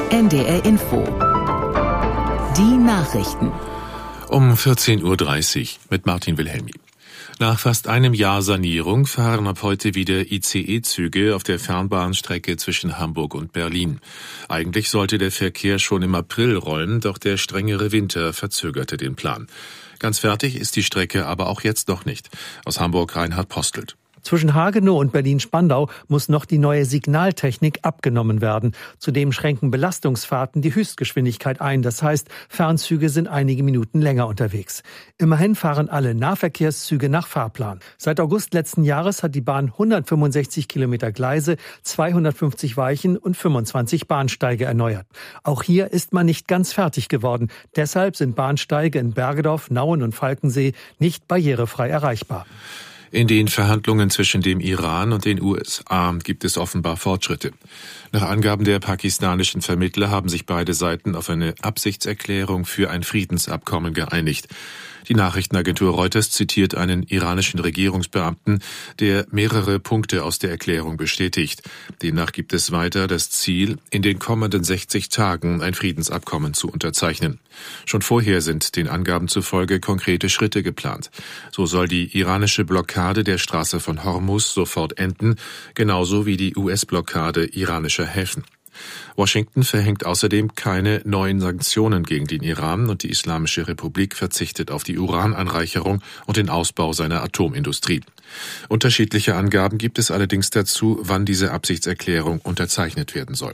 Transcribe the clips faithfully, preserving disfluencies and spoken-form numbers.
N D R Info. Die Nachrichten. Um vierzehn Uhr dreißig mit Martin Wilhelmi. Nach fast einem Jahr Sanierung fahren ab heute wieder I C E-Züge auf der Fernbahnstrecke zwischen Hamburg und Berlin. Eigentlich sollte der Verkehr schon im April rollen, doch der strengere Winter verzögerte den Plan. Ganz fertig ist die Strecke aber auch jetzt noch nicht. Aus Hamburg Reinhard Postelt. Zwischen Hagenow und Berlin-Spandau muss noch die neue Signaltechnik abgenommen werden. Zudem schränken Belastungsfahrten die Höchstgeschwindigkeit ein. Das heißt, Fernzüge sind einige Minuten länger unterwegs. Immerhin fahren alle Nahverkehrszüge nach Fahrplan. Seit August letzten Jahres hat die Bahn hundertfünfundsechzig Kilometer Gleise, zweihundertfünfzig Weichen und fünfundzwanzig Bahnsteige erneuert. Auch hier ist man nicht ganz fertig geworden. Deshalb sind Bahnsteige in Bergedorf, Nauen und Falkensee nicht barrierefrei erreichbar. In den Verhandlungen zwischen dem Iran und den U S A gibt es offenbar Fortschritte. Nach Angaben der pakistanischen Vermittler haben sich beide Seiten auf eine Absichtserklärung für ein Friedensabkommen geeinigt. Die Nachrichtenagentur Reuters zitiert einen iranischen Regierungsbeamten, der mehrere Punkte aus der Erklärung bestätigt. Demnach gibt es weiter das Ziel, in den kommenden sechzig Tagen ein Friedensabkommen zu unterzeichnen. Schon vorher sind den Angaben zufolge konkrete Schritte geplant. So soll die iranische Blockade der Straße von Hormuz sofort enden, genauso wie die U S-Blockade iranischer Häfen. Washington verhängt außerdem keine neuen Sanktionen gegen den Iran und die Islamische Republik verzichtet auf die Urananreicherung und den Ausbau seiner Atomindustrie. Unterschiedliche Angaben gibt es allerdings dazu, wann diese Absichtserklärung unterzeichnet werden soll.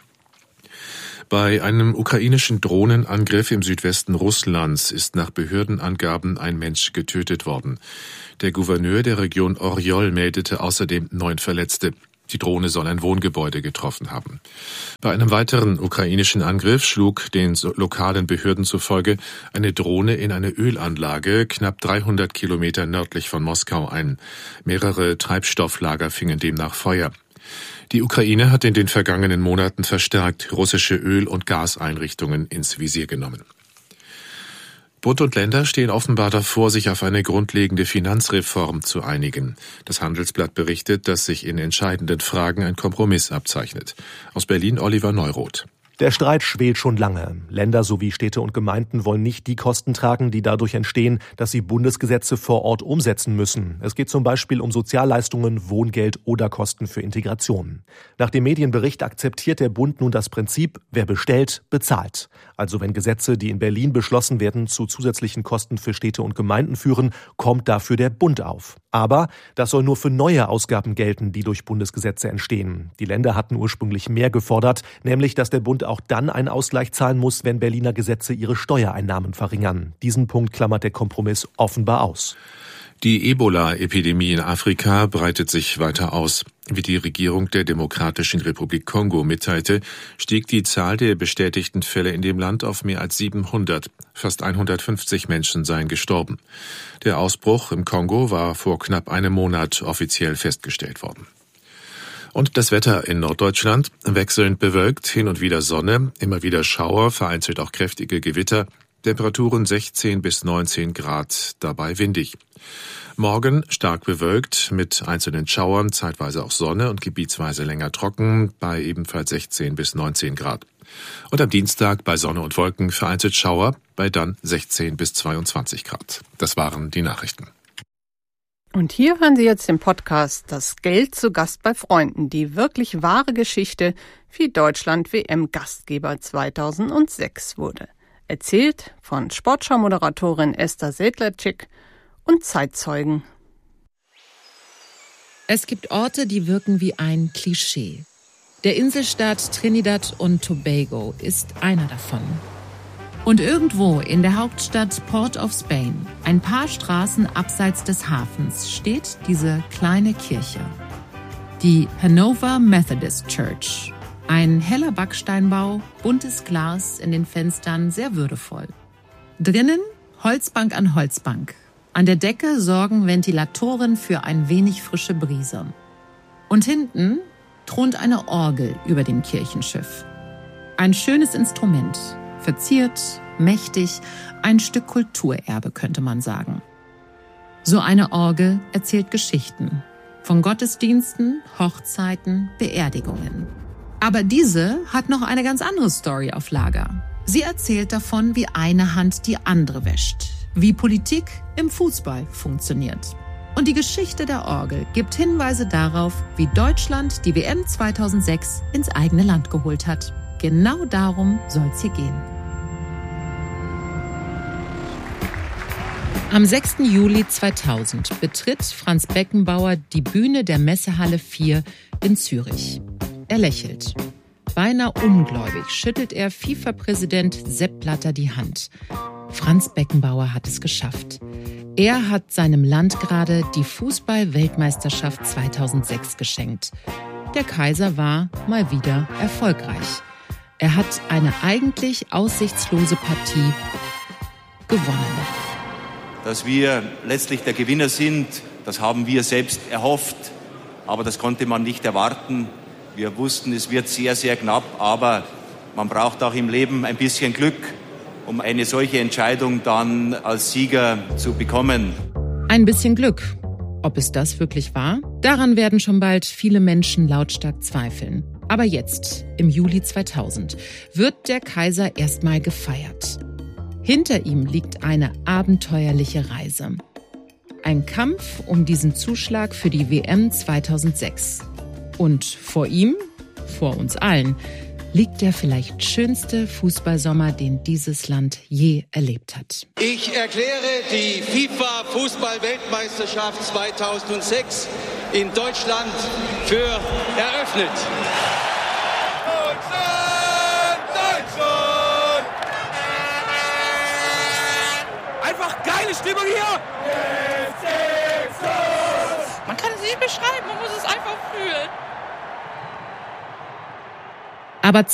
Bei einem ukrainischen Drohnenangriff im Südwesten Russlands ist nach Behördenangaben ein Mensch getötet worden. Der Gouverneur der Region Orjol meldete außerdem neun Verletzte. Die Drohne soll ein Wohngebäude getroffen haben. Bei einem weiteren ukrainischen Angriff schlug den lokalen Behörden zufolge eine Drohne in eine Ölanlage knapp dreihundert Kilometer nördlich von Moskau ein. Mehrere Treibstofflager fingen demnach Feuer. Die Ukraine hat in den vergangenen Monaten verstärkt russische Öl- und Gaseinrichtungen ins Visier genommen. Bund und Länder stehen offenbar davor, sich auf eine grundlegende Finanzreform zu einigen. Das Handelsblatt berichtet, dass sich in entscheidenden Fragen ein Kompromiss abzeichnet. Aus Berlin Oliver Neuroth. Der Streit schwelt schon lange. Länder sowie Städte und Gemeinden wollen nicht die Kosten tragen, die dadurch entstehen, dass sie Bundesgesetze vor Ort umsetzen müssen. Es geht zum Beispiel um Sozialleistungen, Wohngeld oder Kosten für Integration. Nach dem Medienbericht akzeptiert der Bund nun das Prinzip, wer bestellt, bezahlt. Also wenn Gesetze, die in Berlin beschlossen werden, zu zusätzlichen Kosten für Städte und Gemeinden führen, kommt dafür der Bund auf. Aber das soll nur für neue Ausgaben gelten, die durch Bundesgesetze entstehen. Die Länder hatten ursprünglich mehr gefordert, nämlich dass der Bund auch dann einen Ausgleich zahlen muss, wenn Berliner Gesetze ihre Steuereinnahmen verringern. Diesen Punkt klammert der Kompromiss offenbar aus. Die Ebola-Epidemie in Afrika breitet sich weiter aus. Wie die Regierung der Demokratischen Republik Kongo mitteilte, stieg die Zahl der bestätigten Fälle in dem Land auf mehr als siebenhundert. Fast hundertfünfzig Menschen seien gestorben. Der Ausbruch im Kongo war vor knapp einem Monat offiziell festgestellt worden. Und das Wetter in Norddeutschland: wechselnd bewölkt, hin und wieder Sonne, immer wieder Schauer, vereinzelt auch kräftige Gewitter. Temperaturen sechzehn bis neunzehn Grad, dabei windig. Morgen stark bewölkt mit einzelnen Schauern, zeitweise auch Sonne und gebietsweise länger trocken, bei ebenfalls sechzehn bis neunzehn Grad. Und am Dienstag bei Sonne und Wolken vereinzelt Schauer, bei dann sechzehn bis zweiundzwanzig Grad. Das waren die Nachrichten. Und hier hören Sie jetzt den Podcast Das Geld zu Gast bei Freunden, die wirklich wahre Geschichte, wie Deutschland W M-Gastgeber zweitausendsechs wurde. Erzählt von Sportschau-Moderatorin Esther Sedlacek und Zeitzeugen. Es gibt Orte, die wirken wie ein Klischee. Der Inselstaat Trinidad und Tobago ist einer davon. Und irgendwo in der Hauptstadt Port of Spain, ein paar Straßen abseits des Hafens, steht diese kleine Kirche. Die Hanover Methodist Church. Ein heller Backsteinbau, buntes Glas in den Fenstern, sehr würdevoll. Drinnen Holzbank an Holzbank. An der Decke sorgen Ventilatoren für ein wenig frische Brise. Und hinten thront eine Orgel über dem Kirchenschiff. Ein schönes Instrument, verziert, mächtig, ein Stück Kulturerbe, könnte man sagen. So eine Orgel erzählt Geschichten von Gottesdiensten, Hochzeiten, Beerdigungen. Aber diese hat noch eine ganz andere Story auf Lager. Sie erzählt davon, wie eine Hand die andere wäscht, wie Politik im Fußball funktioniert. Und die Geschichte der Orgel gibt Hinweise darauf, wie Deutschland die W M zweitausendsechs ins eigene Land geholt hat. Genau darum soll es hier gehen. Am sechsten Juli zweitausend betritt Franz Beckenbauer die Bühne der Messehalle vier in Zürich. Er lächelt. Beinahe ungläubig schüttelt er FIFA-Präsident Sepp Blatter die Hand. Franz Beckenbauer hat es geschafft. Er hat seinem Land gerade die Fußball-Weltmeisterschaft zweitausendsechs geschenkt. Der Kaiser war mal wieder erfolgreich. Er hat eine eigentlich aussichtslose Partie gewonnen. Dass wir letztlich der Gewinner sind, das haben wir selbst erhofft. Aber das konnte man nicht erwarten. Wir wussten, es wird sehr, sehr knapp. Aber man braucht auch im Leben ein bisschen Glück, um eine solche Entscheidung dann als Sieger zu bekommen. Ein bisschen Glück. Ob es das wirklich war? Daran werden schon bald viele Menschen lautstark zweifeln. Aber jetzt, im Juli zweitausend, wird der Kaiser erstmal gefeiert. Hinter ihm liegt eine abenteuerliche Reise. Ein Kampf um diesen Zuschlag für die W M zweitausendsechs. Und vor ihm, vor uns allen, liegt der vielleicht schönste Fußballsommer, den dieses Land je erlebt hat. Ich erkläre die FIFA-Fußball-Weltmeisterschaft zweitausendsechs in Deutschland für eröffnet. Einfach geile Stimmung hier! Man kann es nicht beschreiben, man muss es einfach fühlen. Aber